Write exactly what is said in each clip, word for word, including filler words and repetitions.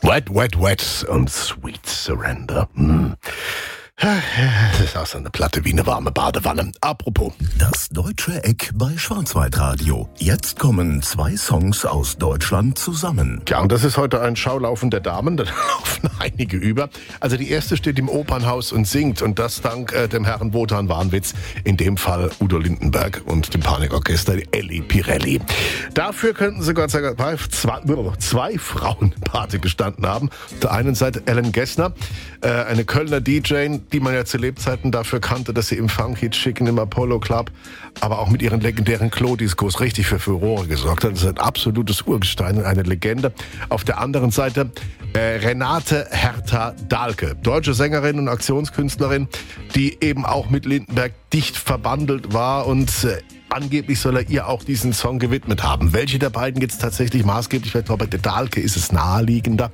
Wet, wet, wet und Sweet Surrender. Hm. Das ist auch so eine Platte wie eine warme Badewanne. Apropos. Das deutsche Eck bei Schwarzwaldradio. Jetzt kommen zwei Songs aus Deutschland zusammen. Ja, und das ist heute ein Schaulaufen der Damen. Da laufen einige über. Also die erste steht im Opernhaus und singt. Und das dank äh, dem Herrn Wotan Warnwitz. In dem Fall Udo Lindenberg und dem Panikorchester Elli Pirelli. Dafür könnten sie Gott sei Dank zwei, zwei Frauen Pate gestanden haben. Auf der einen Seite Ellen Gessner, äh, eine Kölner D J, die man ja zu Lebzeiten dafür kannte, dass sie im Funk-Hit Chicken im Apollo Club, aber auch mit ihren legendären Klo-Diskos richtig für Furore gesorgt hat. Das ist ein absolutes Urgestein und eine Legende. Auf der anderen Seite äh, Renate Hertha Dahlke, deutsche Sängerin und Aktionskünstlerin, die eben auch mit Lindenberg dicht verbandelt war und äh, angeblich soll er ihr auch diesen Song gewidmet haben. Welche der beiden jetzt tatsächlich maßgeblich wird, bei der Dahlke ist es naheliegender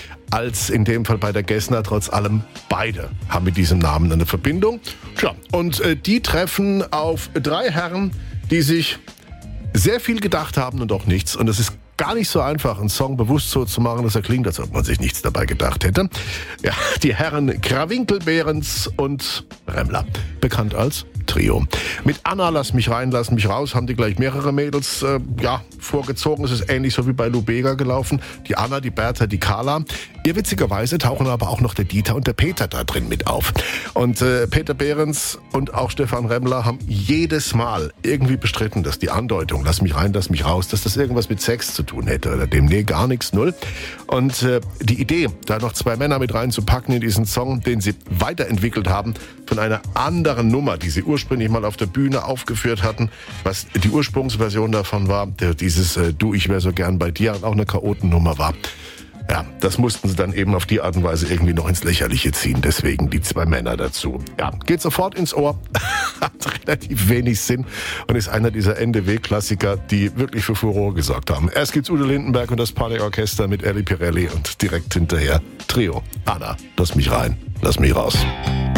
als in dem Fall bei der Gessner. Trotz allem, beide haben mit diesem Namen eine Verbindung. Tja, und äh, die treffen auf drei Herren, die sich sehr viel gedacht haben und auch nichts. Und es ist gar nicht so einfach, einen Song bewusst so zu machen, dass er klingt, als ob man sich nichts dabei gedacht hätte. Ja, die Herren Krawinkel, Behrens und Remmler, bekannt als Trio. Mit Anna, Lass mich rein, lass mich raus, haben die gleich mehrere Mädels äh, ja, vorgezogen. Es ist ähnlich so wie bei Lou Bega gelaufen. Die Anna, die Bertha, die Carla. Irrwitzigerweise tauchen aber auch noch der Dieter und der Peter da drin mit auf. Und äh, Peter Behrens und auch Stefan Remmler haben jedes Mal irgendwie bestritten, dass die Andeutung, lass mich rein, lass mich raus, dass das irgendwas mit Sex zu tun hätte oder dem. Nee, gar nichts, null. Und äh, die Idee, da noch zwei Männer mit reinzupacken in diesen Song, den sie weiterentwickelt haben, von einer anderen Nummer, die sie ursprünglich mal auf der Bühne aufgeführt hatten, was die Ursprungsversion davon war, der, dieses äh, Du, ich wär so gern bei dir, auch eine Chaotennummer war. Ja, das mussten sie dann eben auf die Art und Weise irgendwie noch ins Lächerliche ziehen. Deswegen die zwei Männer dazu. Ja, geht sofort ins Ohr, hat relativ wenig Sinn und ist einer dieser Ende W-Klassiker, die wirklich für Furore gesorgt haben. Erst gibt's Udo Lindenberg und das Panikorchester mit Elli Pirelli und direkt hinterher Trio. Anna, lass mich rein, lass mich raus.